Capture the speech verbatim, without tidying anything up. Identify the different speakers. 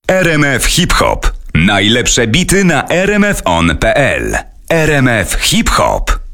Speaker 1: R M F Hip Hop. Najlepsze bity na r m f on kropka p l. R M F Hip Hop.